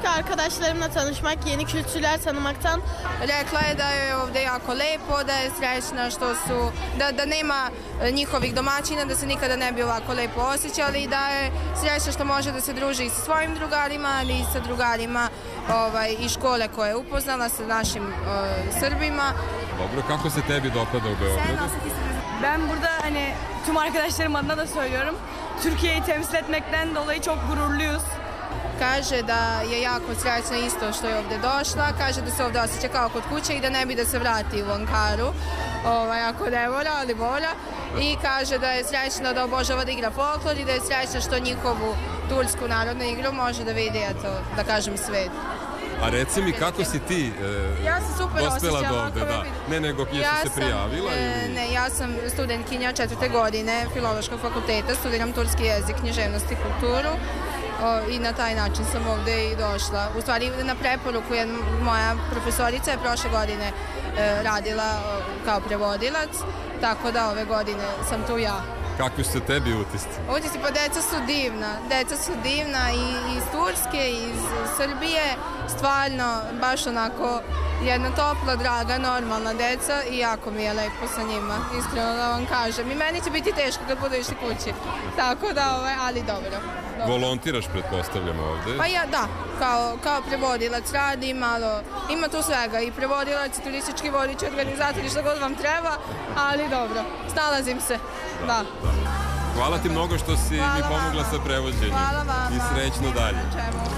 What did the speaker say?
başka arkadaşlarımla tanışmak, yeni kültürler tanımaktan. Rekla je da je ovde jako lepo, da je srećna što su, da nema njihovih domaćina, da se nikada ne bi ovako lepo osjećali i da je srećna što može da se druži i sa svojim drugarima, ali i sa drugarima iz škole koje je upoznala, sa našim Srbima. Dobro, kako se tebi dopada u Beogradu? Ben burada hani tüm arkadaşlarım adına da söylüyorum. Türkiye'yi temsil etmekten dolayı çok gururluyuz. Kaže da je jako srećna isto što je ovde došla, kaže da se ovde osjeća kao kod kuće i da ne bi da se vrati u Ankaru, ako ne mora, ali mora. I kaže da je srećna da obožava da igra folklor i da je srećna što njihovu tursku narodnu igru može da vidi, eto, da kažem, svet. A reci mi kako si ti dospela do ovde, da? Ne, nego jesi se prijavila ili? Ne, ja sam studentkinja 4. godine Filološkog fakulteta, studiram turski jezik, književnost i kulturu i na taj način sam ovde i došla. U stvari, na preporuku je moja profesorica je prošle godine radila kao prevodilac, tako da ove godine sam tu ja. Kakvi su tebi utisci? Utisci, pa deca su divna i iz Turske, i iz Srbije, stvarno, baš onako jedna topla, draga, normalna deca i jako mi je lepo sa njima, iskreno da vam kažem. I meni će biti teško kad budu išli kući, tako da, ali dobro. Volontiraš, pretpostavljam, ovde? Pa ja, da, kao prevodilac radim, malo, ima tu svega, i prevodilac, i turistički vodič, i organizator, i što god vam treba, ali dobro, snalazim se, da. Hvala ti mnogo što si mi pomogla sa prevođenjem. Hvala vama. I srećno dalje.